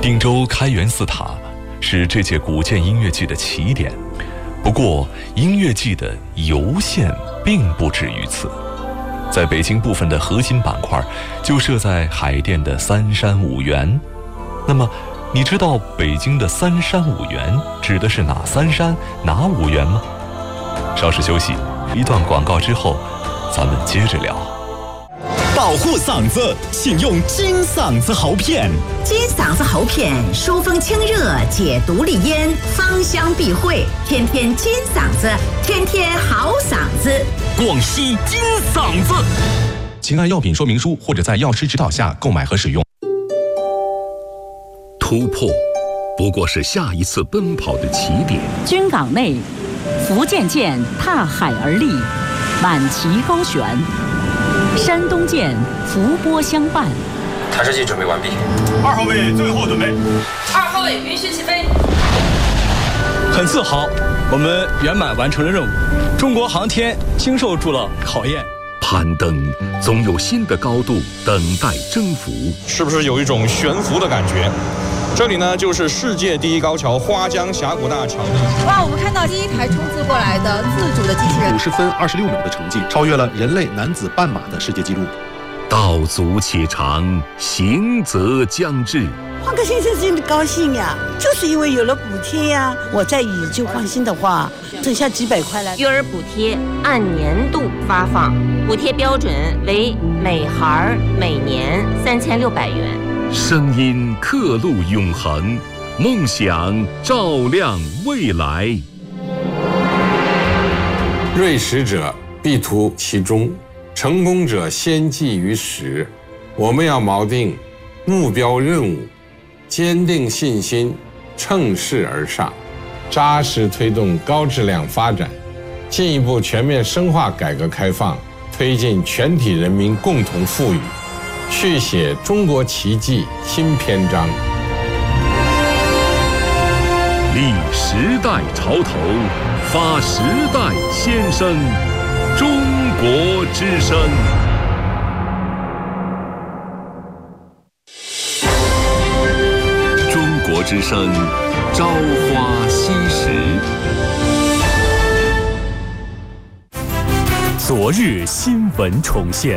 定州开元寺塔是这届古建音乐季的起点，不过音乐季的游线并不止于此。在北京部分的核心板块就设在海淀的三山五园。那么你知道北京的三山五园指的是哪三山哪五园吗？稍事休息，一段广告之后咱们接着聊。 保护嗓子，请用金嗓子喉片。 金嗓子喉片疏风清热，解毒利咽，芳香避秽，天天金嗓子，天天好嗓子。 广西金嗓子， 请按药品说明书或者在药师指导下购买和使用。 突破不过是下一次奔跑的起点。 军港内，福建舰踏海而立，满旗高悬；山东舰伏波相伴。 弹射器准备完毕。 2号位最后准备。 2号位允许起飞。 很自豪，我们圆满完成了任务。中国航天经受住了考验。 攀登总有新的高度等待征服。 是不是有一种悬浮的感觉？这里呢，就是世界第一高桥花江峡谷大桥。 哇，我们看到第一台冲刺过来的自主的机器人， 50分26秒的成绩，超越了人类男子半马的世界纪录。 道阻且长，行则将至。 换个先生真的高兴呀，就是因为有了补贴呀。我再以旧换新的话，省下几百块来。 育儿补贴按年度发放，补贴标准为每孩每年3600元。 声音刻录永恒，梦想照亮未来。 锐实者必图其中，成功者先计于始。我们要锚定目标任务，坚定信心，乘势而上，扎实推动高质量发展，进一步全面深化改革开放，推进全体人民共同富裕，续写中国奇迹新篇章。 立时代潮头，发时代先声，中国之声。中国之声，朝花夕拾。 昨日新闻重现。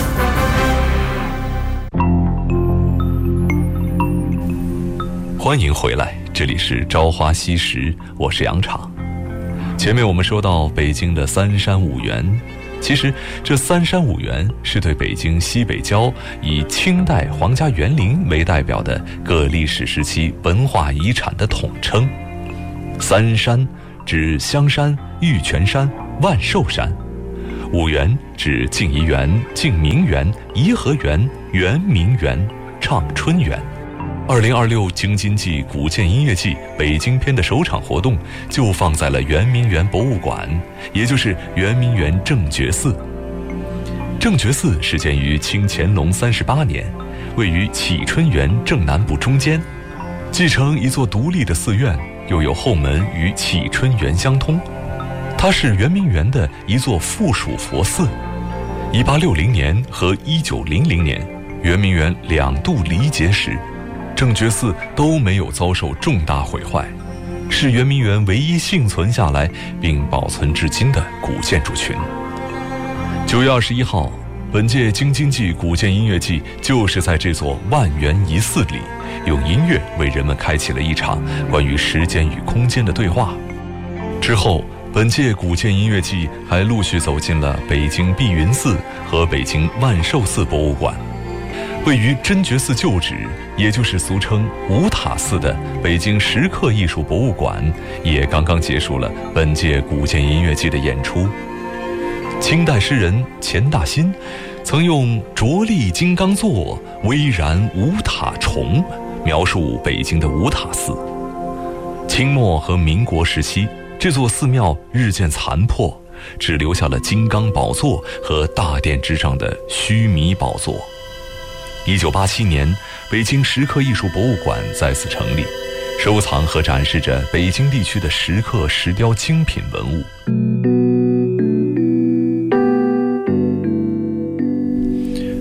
欢迎回来，这里是朝花夕拾，我是杨昶。前面我们说到北京的三山五园，其实这三山五园是对北京西北郊以清代皇家园林为代表的各历史时期文化遗产的统称。三山指香山、玉泉山、万寿山；五园指静怡园、静明园、颐和园、圆明园、畅春园。2026京津冀古建音乐季北京篇的首场活动就放在了圆明园博物馆，也就是圆明园正觉寺。正觉寺始建于清乾隆38年，位于启春园正南部中间，继承一座独立的寺院，又有后门与启春园相通。它是圆明园的一座附属佛寺。1860年和1900年，圆明园2度离劫时，正觉寺都没有遭受重大毁坏，是圆明园唯一幸存下来并保存至今的古建筑群。9月21号，本届京津冀古建音乐季就是在这座万园仪寺里，用音乐为人们开启了一场关于时间与空间的对话。之后，本届古建音乐季还陆续走进了北京碧云寺和北京万寿寺博物馆。位于真觉寺旧址，也就是俗称五塔寺的北京石刻艺术博物馆，也刚刚结束了本届古建音乐季的演出。清代诗人钱大新曾用“着力金刚座，巍然五塔重”描述北京的五塔寺。清末和民国时期，这座寺庙日渐残破，只留下了金刚宝座和大殿之上的须弥宝座。1987年，北京石刻艺术博物馆再次成立，收藏和展示着北京地区的石刻、石雕精品文物。本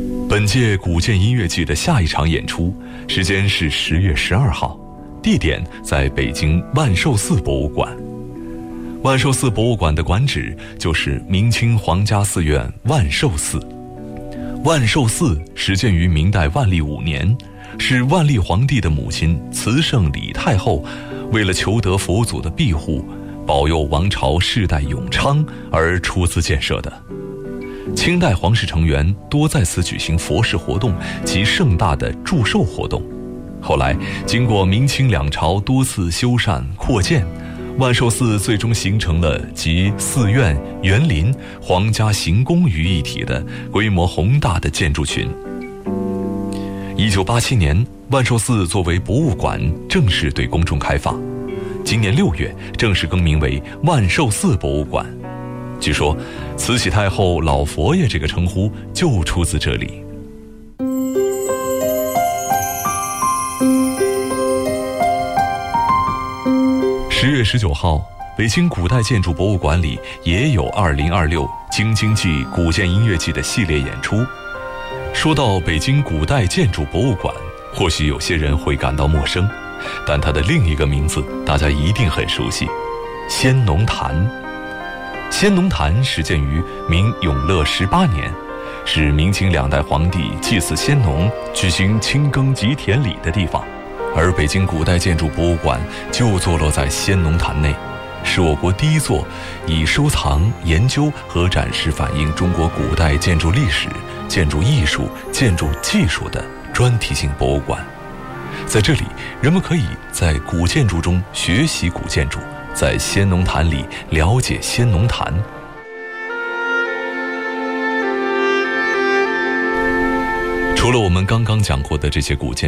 届古建音乐季的下一场演出时间是10月12号，地点在北京万寿寺博物馆。万寿寺博物馆的馆址就是明清皇家寺院万寿寺。万寿寺始建于明代万历5年，是万历皇帝的母亲慈圣李太后为了求得佛祖的庇护，保佑王朝世代永昌而出资建设的。清代皇室成员多在此举行佛事活动及盛大的祝寿活动。后来经过明清两朝多次修缮扩建，万寿寺最终形成了集寺院、园林、皇家行宫于一体的规模宏大的建筑群。1987年，万寿寺作为博物馆正式对公众开放，今年6月正式更名为万寿寺博物馆。据说慈禧太后老佛爷这个称呼就出自这里。10月19号，北京古代建筑博物馆里也有2026京津冀古建音乐季的系列演出。说到北京古代建筑博物馆，或许有些人会感到陌生，但它的另一个名字大家一定很熟悉——先农坛。先农坛始建于明永乐18年，是明清2代皇帝祭祀先农、举行清耕吉田礼的地方。而北京古代建筑博物馆就坐落在先农坛内，是我国第一座以收藏、研究和展示反映中国古代建筑历史、建筑艺术、建筑技术的专题性博物馆。在这里，人们可以在古建筑中学习古建筑，在先农坛里了解先农坛。除了我们刚刚讲过的这些古建